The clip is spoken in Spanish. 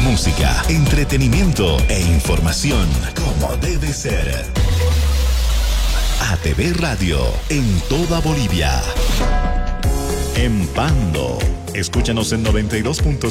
música, entretenimiento e información como debe ser. ATV Radio en toda Bolivia. En Pando. Escúchanos en 92.5